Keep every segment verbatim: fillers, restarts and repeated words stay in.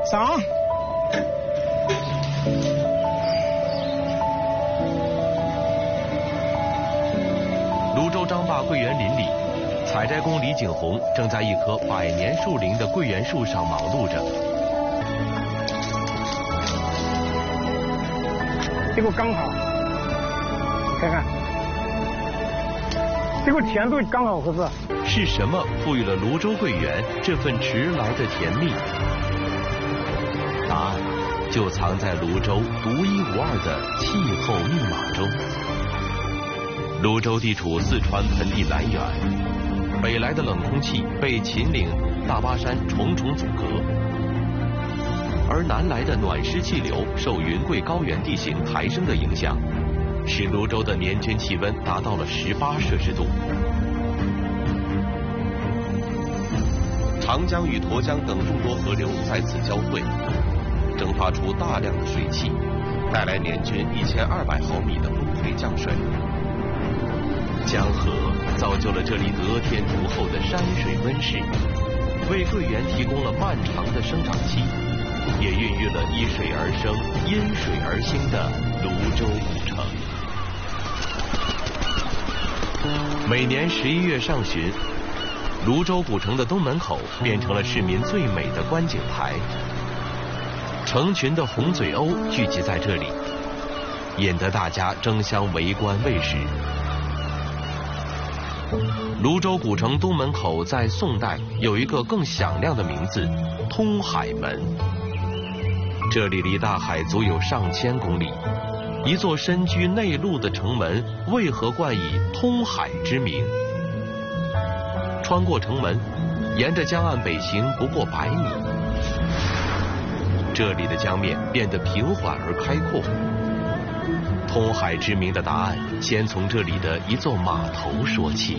上。 泸州张坝桂园林里，采摘工李景红正在一棵百年树龄的桂圆树上忙碌着。 这个刚好，你看看，这个甜度刚好合适。 是什么赋予了泸州桂圆这份迟来的甜蜜？答案就藏在泸州独一无二的气候密码中。泸州地处四川盆地南缘，北来的冷空气被秦岭、大巴山重重阻隔，而南来的暖湿气流受云贵高原地形抬升的影响，使泸州的年均气温达到了十八摄氏度。长江与沱江等众多河流在此交汇，蒸发出大量的水汽，带来年均一千二百毫米的崩溃降水。江河造就了这里得天独厚的山水温室，为桂圆提供了漫长的生长期，也孕育了依水而生、因水而兴的泸州古城。每年十一月上旬，泸州古城的东门口变成了市民最美的观景台，成群的红嘴鸥聚集在这里，引得大家争相围观喂食。泸州古城东门口在宋代有一个更响亮的名字——通海门。这里离大海足有上千公里，一座身居内陆的城门为何冠以通海之名？穿过城门，沿着江岸北行不过百米，这里的江面变得平缓而开阔。通海之名的答案，先从这里的一座码头说起。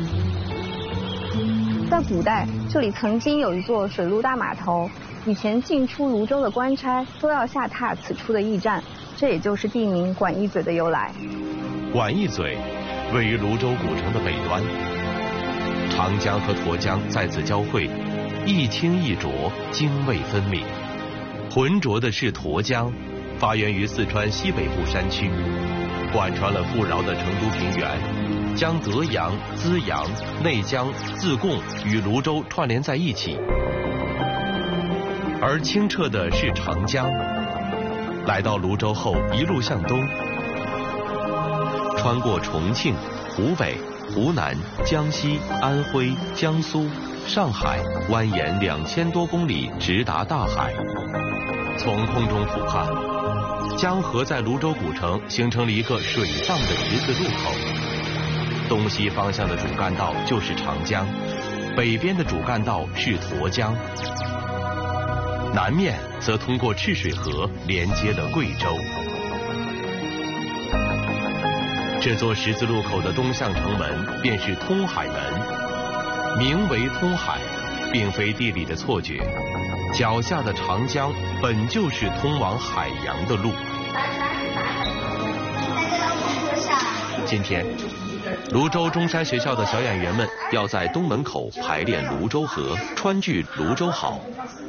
在古代，这里曾经有一座水陆大码头，以前进出泸州的官差都要下榻此处的驿站，这也就是地名管驿嘴的由来。 管驿嘴位于泸州古城的北端，长江和沱江在此交汇，一清一浊，泾渭分明。浑浊的是沱江，发源于四川西北部山区，贯穿了富饶的成都平原，将德阳、资阳、内江、自贡与泸州串联在一起。而清澈的是长江，来到泸州后一路向东，穿过重庆、湖北、湖南、江西、安徽、江苏、上海，蜿蜒两千多公里，直达大海。从空中俯瞰，江河在泸州古城形成了一个水上的十字路口。东西方向的主干道就是长江，北边的主干道是沱江，南面则通过赤水河连接了贵州。这座十字路口的东向城门便是通海门，名为通海，并非地理的错觉，脚下的长江本就是通往海洋的路。今天，泸州中山学校的小演员们要在东门口排练泸州河，川剧泸州好。